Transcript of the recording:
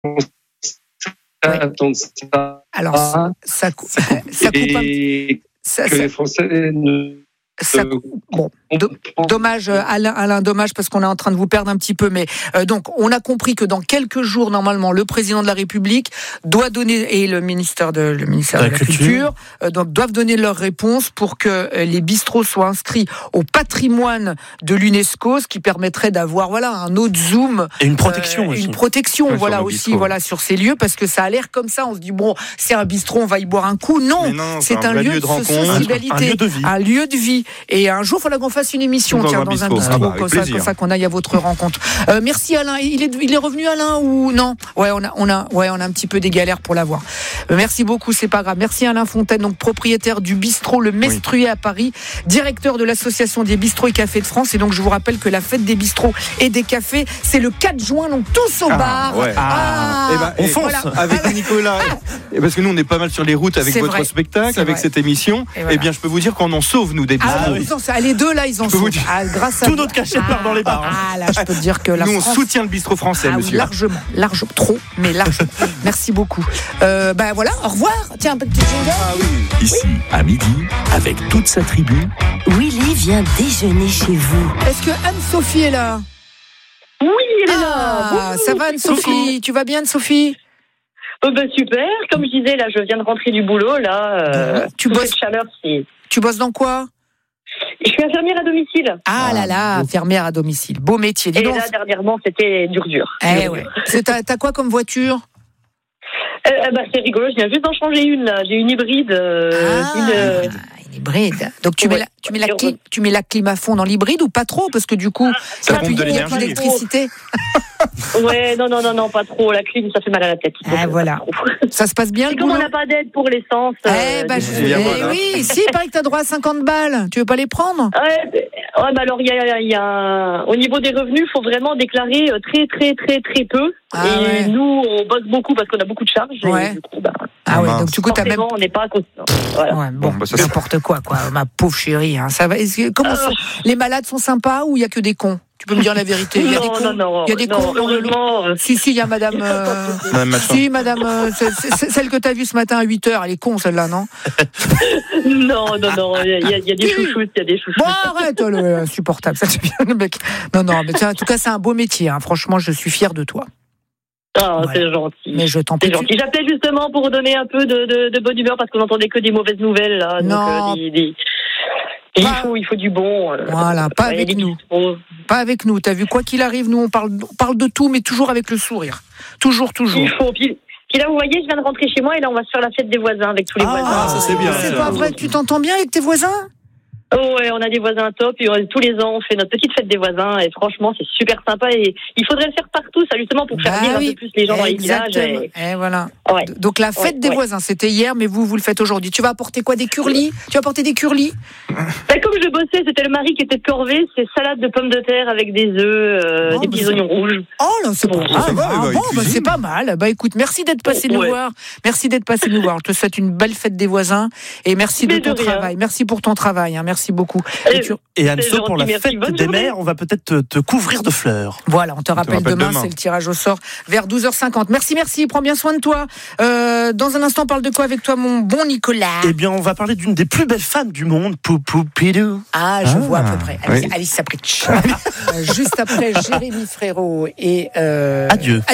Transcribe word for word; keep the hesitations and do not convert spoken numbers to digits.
Ouais. Donc, ça, Alors, ça, ça, coupe, ça coupe un et ça, que ça, les Français ne. ça, bon, do, dommage Alain, Alain, dommage parce qu'on est en train de vous perdre un petit peu, mais euh, donc on a compris que dans quelques jours normalement le président de la République doit donner et le ministère de le ministère de la, de la Culture, culture euh, donc doivent donner leur réponse pour que euh, les bistrots soient inscrits au patrimoine de l'UNESCO, ce qui permettrait d'avoir voilà un autre zoom et une protection euh, aussi. une protection ouais, voilà aussi bistrot. Voilà sur ces lieux parce que ça a l'air comme ça, on se dit bon c'est un bistrot, on va y boire un coup, non, non c'est, c'est un, un lieu de, de rencontre, un lieu de vie, un lieu de vie. Et un jour, il faudra qu'on fasse une émission dans, tiens, un, dans bistrot. un bistrot, ah bah, comme, ça, comme ça qu'on aille à votre rencontre. Euh, merci Alain. Il est, il est revenu Alain ou non ? Ouais, on a, on a, ouais, on a un petit peu des galères pour l'avoir. Euh, merci beaucoup, c'est pas grave. Merci Alain Fontaine, donc propriétaire du bistrot Le Mestruier oui. à Paris, directeur de l'association des bistrots et cafés de France. Et donc, je vous rappelle que la fête des bistrots et des cafés, c'est le quatre juin, donc tous au ah, bar. Ouais. Ah, ah, et ben, on fonce voilà. avec Nicolas. Parce que nous, on est pas mal sur les routes avec c'est votre vrai. spectacle, c'est avec vrai. cette émission. Et, voilà. et bien, je peux vous dire qu'on en sauve nous des bistrots. Ah, oui. ah, les deux là, ils en sont. Ah, grâce à tout notre cachet part ah, dans les bars. Ah là, je peux te dire que la nous France... on soutient le bistrot français, ah, monsieur. Largement, largement, trop, mais largement. Merci beaucoup. Euh, ben voilà, au revoir. Tiens, un petit jingle. Ah oui. Ici, oui. à midi, avec toute sa tribu, Willy vient déjeuner chez vous. Est-ce que Anne-Sophie est là ? Oui, elle est ah, là. Ça va Anne-Sophie ? Tu vas bien Anne-Sophie ? Oh ben super. Comme je disais, là, je viens de rentrer du boulot, là. Euh, tu bosses cette chaleur, c'est. Tu bosses dans quoi ? Je suis infirmière à domicile. Ah là là, infirmière à domicile. Beau métier. Dis et donc. là, dernièrement, c'était dur, dur. Eh dur, ouais. dur. T'as, t'as quoi comme voiture ? euh, bah, c'est rigolo, je viens juste d'en changer une, là. J'ai une hybride. Euh, ah, une, euh... une hybride. Donc tu, ouais. mets la, tu, mets la clim, tu mets la clim à fond dans l'hybride ou pas trop ? Parce que du coup, ah, ça pompe de l'énergie. L'électricité. Ouais, non, non, non, non, pas trop. La clim, ça fait mal à la tête. Ah, voilà. Ça se passe bien et le comme boulot ? on n'a pas d'aide pour l'essence. Eh, bah, je... eh voilà. oui, si, il paraît que t'as droit à cinquante balles. Tu veux pas les prendre ? Ouais, ouais bah alors, il y a, y a, au niveau des revenus, il faut vraiment déclarer très, très, très, très peu. Ah, et ouais. nous, on bosse beaucoup parce qu'on a beaucoup de charges. Ouais. Et du coup, bah, ah ouais, donc du coup, t'as même. On n'est pas à cause. Voilà. Ouais, bon, bon bah, ça, n'importe quoi, quoi. Ma pauvre chérie, hein. Ça va. Comment euh... sont... Les malades sont sympas ou il y a que des cons ? Tu peux me dire la vérité. Il y a non, des cons. non, non. Il y a des non, cons. Heureusement. Euh... Si, si, il y a madame. Euh... madame si, madame. Euh, c'est, c'est, celle que t'as vue ce matin à huit heures. Elle est con, celle-là, non ? Non, non, non. Il y a, il y a des chouchoutes, il y a des chouchoutes. Bon, arrête, le insupportable. Ça devient le mec. Non, non, mais tiens, en tout cas, c'est un beau métier. Hein. Franchement, je suis fière de toi. Ah, ouais. C'est gentil. Mais je t'en prie. Tu... J'appelais justement pour donner un peu de, de, de bonne humeur parce qu'on n'entendait que des mauvaises nouvelles, là. Non. Donc, euh, des, des... Et il faut, il faut du bon. Euh, voilà, pas avec nous. Pas avec nous. T'as vu, quoi qu'il arrive, nous, on parle, on parle de tout, mais toujours avec le sourire. Toujours, toujours. Il faut. Puis, puis là, vous voyez, je viens de rentrer chez moi et là, on va se faire la fête des voisins avec tous les ah, voisins. Ah, ça c'est bien. C'est ça. pas vrai, tu t'entends bien avec tes voisins ? Oh ouais, on a des voisins top et tous les ans on fait notre petite fête des voisins et franchement c'est super sympa et il faudrait le faire partout ça justement pour faire bah vivre oui. un peu plus les gens Exactement. dans les villages. Et, et voilà. Ouais. Donc la fête ouais, des ouais. voisins c'était hier mais vous vous le faites aujourd'hui. Tu vas apporter quoi, des curlis ? Tu vas apporter des curlis ? Bah, comme je bossais, c'était le mari qui était de corvée, c'est salade de pommes de terre avec des œufs, euh, oh, des petits oignons rouges. Oh là c'est bon. Ah, ah, bah, bon bah, c'est pas mal. Bah écoute, merci d'être passé oh, nous ouais. voir. Merci d'être passé nous voir. Je te souhaite une belle fête des voisins et merci mais de ton de travail. Merci pour ton travail. Hein. Merci beaucoup. Et, Et Anne-So, pour la fête des mères, on va peut-être te, te couvrir de fleurs. Voilà, on te rappelle, on te rappelle demain, demain, c'est le tirage au sort vers douze heures cinquante. Merci, merci, prends bien soin de toi. Euh, dans un instant, on parle de quoi avec toi, mon bon Nicolas ? Eh bien, on va parler d'une des plus belles femmes du monde, Poupou Pidou. Ah, je ah, vois à peu près. Alice, oui. Alice Sapritch. Juste après Jérémy Frérot et... Euh, Adieu.